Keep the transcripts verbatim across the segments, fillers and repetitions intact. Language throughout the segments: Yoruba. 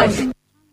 Lord.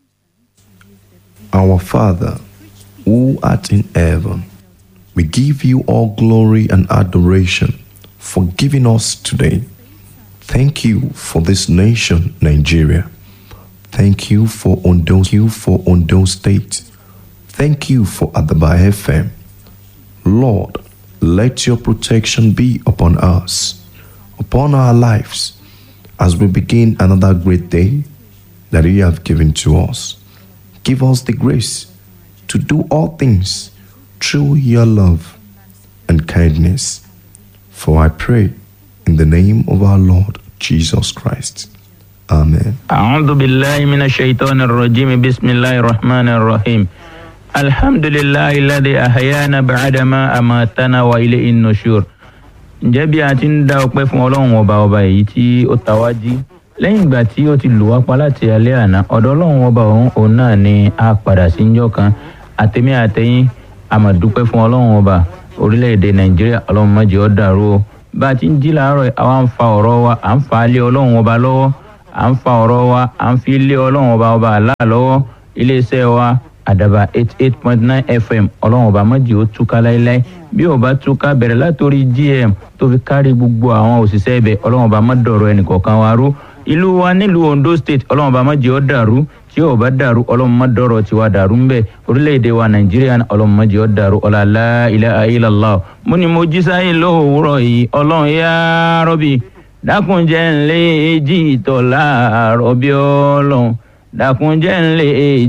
Our Father, who art in heaven, we give you all glory and adoration for giving us today. Thank you for this nation, Nigeria. Thank you for Ondo, thank you for Ondo State. Thank you for Adaba F M. Lord, let your protection be upon us, upon our lives, as we begin another great day that you have given to us. Give us the grace to do all things through your love and kindness. For I pray in the name of our Lord Jesus Christ. Amen. أعوذ بالله من الشيطان الرجيم بسم الله الرحمن الرحيم الحمد لله الذي أحيانا بعدما أماتنا وإليه النشور. Ǹjẹ́ bí a ti ń dá ọpẹ́ fún Ọlọ́run ọba ọba èyí tí ó ta wá jí lẹ́yìn ìgbà tí ó ti lù wá pa láti alẹ́ àná, ọ̀dọ̀ Ọlọ́run ọba òun òun náà ni a padà sí njọ́ kan. Àtẹ̀mí àtẹ̀yìn a máa dúpẹ́ fún Ọlọ́run ọba orílẹ̀-èdè Nàìjíríà. Ọlọ́run má jẹ́ ó dàrú o. Bá a ti ń jí láàárọ̀ àwa ń fa ọ̀rọ̀ wa à ń fa lé Ọlọ́run ọba lọ́wọ́, à ń fa ọ̀rọ̀ wa à ń fi lé Ọlọ́run ọba ọba àlá lọ́wọ́. Iléeṣẹ́ wa Àdàbà eighty-eight point nine F M, Ọlọ́run ọba má jẹ́ ó túká láéláé. Bí ó bá túká bẹ̀rẹ̀ látòrí G M tó fi kárí gbogbo àwọn òṣìṣẹ́ ibẹ̀, Ọlọ́run ọba má dọ̀rọ̀ ẹnìkọ̀ọ̀kan wa rú. Ìlú wa nílùú Ondo State, Ọlọ́run ọba má jẹ́ ó dàrú. Tí ó bá dàrú, Ọlọ́run má dọ̀rọ̀ tiwa dàrú ń bẹ̀. Orílẹ̀-èdè wa Nàìjíríà, Ọlọ́run má jẹ́ ó dàrú. Ọlá la ilaha illallah. Mo ní mo jí sáyé lówùúrọ̀ yìí, Ọlọ́run ya Rabbi dákunjẹ́ ńlẹ́ èjì tọ́lá rọ̀bí Ọlọ́run dákunjẹ́ ńlẹ́ èjì.